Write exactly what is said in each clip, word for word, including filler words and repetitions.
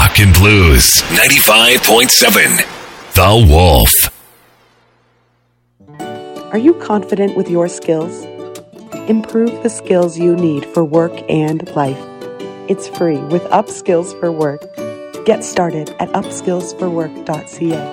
Rock and Blues ninety-five point seven. The Wolf. Are you confident with your skills? Improve the skills you need for work and life. It's free with Upskills for Work. Get started at upskills for work dot c a.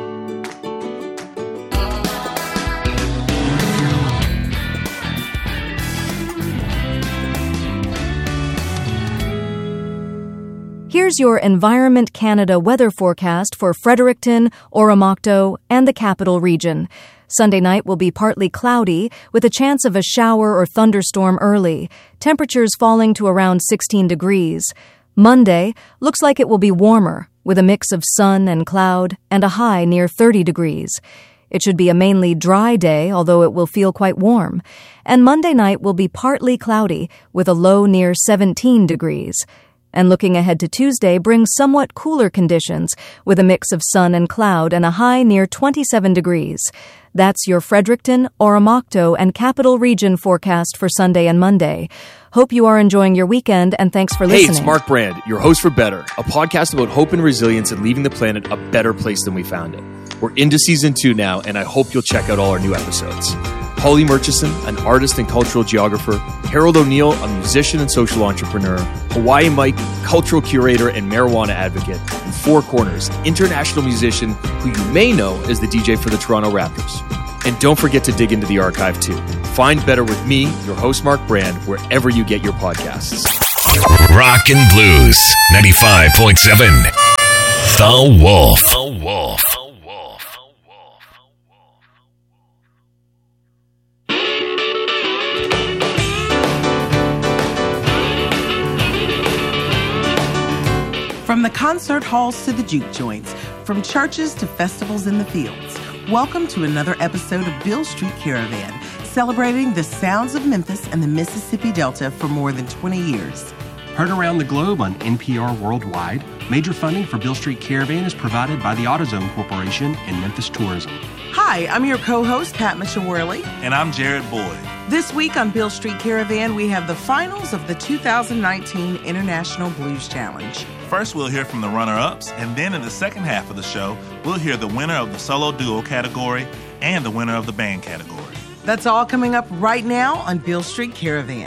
Here's your Environment Canada weather forecast for Fredericton, Oromocto, and the Capital Region. Sunday night will be partly cloudy, with a chance of a shower or thunderstorm early, temperatures falling to around sixteen degrees. Monday looks like it will be warmer, with a mix of sun and cloud, and a high near thirty degrees. It should be a mainly dry day, although it will feel quite warm. And Monday night will be partly cloudy, with a low near seventeen degrees. And looking ahead to Tuesday brings somewhat cooler conditions, with a mix of sun and cloud and a high near twenty-seven degrees. That's your Fredericton, Oromocto, and Capital Region forecast for Sunday and Monday. Hope you are enjoying your weekend, and thanks for listening. Hey, it's Mark Brand, your host for Better, a podcast about hope and resilience and leaving the planet a better place than we found it. We're into season two now, and I hope you'll check out all our new episodes. Holly Murchison, an artist and cultural geographer, Harold O'Neill, a musician and social entrepreneur, Hawaii Mike, cultural curator and marijuana advocate, and Four Corners, international musician who you may know as the D J for the Toronto Raptors. And don't forget to dig into the archive too. Find Better with me, your host Mark Brand, wherever you get your podcasts. Rock and Blues ninety-five point seven. The Wolf. The Wolf. From the concert halls to the juke joints, from churches to festivals in the fields, welcome to another episode of Beale Street Caravan, celebrating the sounds of Memphis and the Mississippi Delta for more than twenty years. Heard around the globe on N P R Worldwide, major funding for Beale Street Caravan is provided by the AutoZone Corporation and Memphis Tourism. Hi, I'm your co-host, Pat Mitchell-Worley. And I'm Jared Boyd. This week on Beale Street Caravan, we have the finals of the two thousand nineteen International Blues Challenge. First, we'll hear from the runner-ups, and then in the second half of the show, we'll hear the winner of the solo duo category and the winner of the band category. That's all coming up right now on Beale Street Caravan.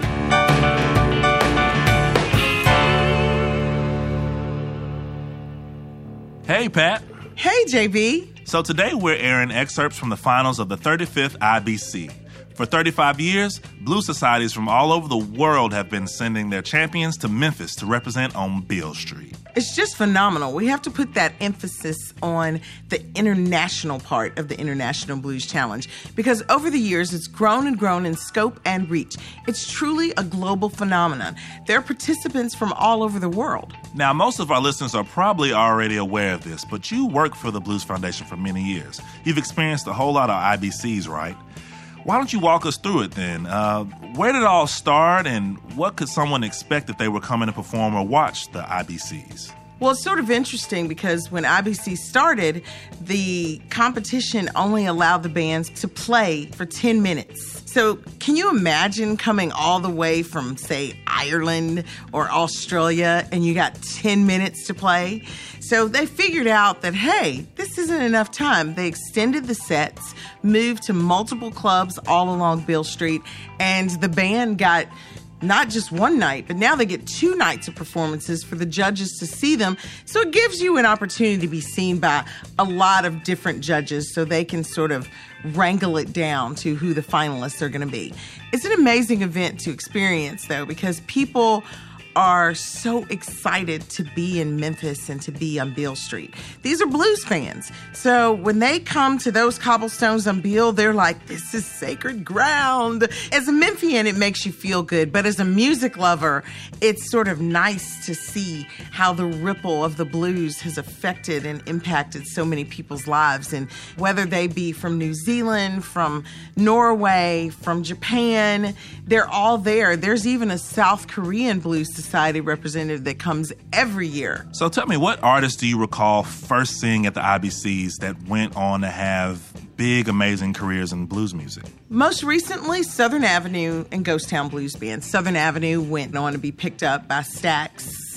Hey, Pat. Hey, J B. So today we're airing excerpts from the finals of the thirty-fifth I B C. For thirty-five years, blues societies from all over the world have been sending their champions to Memphis to represent on Beale Street. It's just phenomenal. We have to put that emphasis on the international part of the International Blues Challenge because over the years it's grown and grown in scope and reach. It's truly a global phenomenon. There are participants from all over the world. Now, most of our listeners are probably already aware of this, but you work for the Blues Foundation for many years. You've experienced a whole lot of I B Cs, right? Why don't you walk us through it then? Uh, where did it all start, and what could someone expect if they were coming to perform or watch the I B Cs? Well, it's sort of interesting because when I B C started, the competition only allowed the bands to play for ten minutes. So can you imagine coming all the way from, say, Ireland or Australia, and you got ten minutes to play? So they figured out that, hey, this isn't enough time. They extended the sets, moved to multiple clubs all along Beale Street, and the band got not just one night, but now they get two nights of performances for the judges to see them. So it gives you an opportunity to be seen by a lot of different judges so they can sort of wrangle it down to who the finalists are going to be. It's an amazing event to experience, though, because people are so excited to be in Memphis and to be on Beale Street. These are blues fans. So when they come to those cobblestones on Beale, they're like, this is sacred ground. As a Memphian, it makes you feel good. But as a music lover, it's sort of nice to see how the ripple of the blues has affected and impacted so many people's lives. And whether they be from New Zealand, from Norway, from Japan, they're all there. There's even a South Korean blues Society representative that comes every year. So tell me, what artists do you recall first seeing at the I B Cs that went on to have big, amazing careers in blues music? Most recently, Southern Avenue and Ghost Town Blues Band. Southern Avenue went on to be picked up by Stax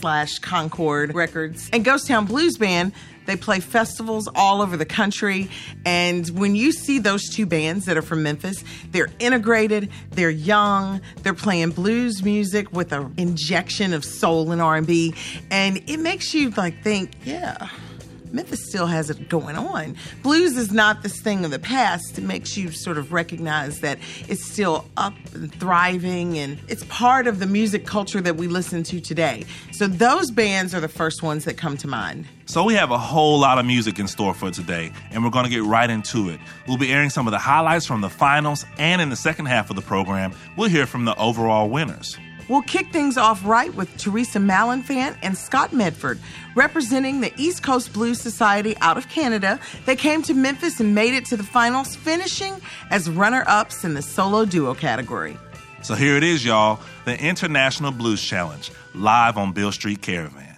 slash Concord Records. And Ghost Town Blues Band, they play festivals all over the country. And when you see those two bands that are from Memphis, they're integrated, they're young, they're playing blues music with an injection of soul and R and B. And it makes you like think, yeah, Memphis still has it going on. Blues is not this thing of the past. It makes you sort of recognize that it's still up and thriving, and it's part of the music culture that we listen to today. So those bands are the first ones that come to mind. So we have a whole lot of music in store for today, and we're going to get right into it. We'll be airing some of the highlights from the finals, and in the second half of the program, we'll hear from the overall winners. We'll kick things off right with Teresa Malenfant and Scott Medford, representing the East Coast Blues Society out of Canada. They came to Memphis and made it to the finals, finishing as runner-ups in the solo duo category. So here it is, y'all, the International Blues Challenge, live on Beale Street Caravan.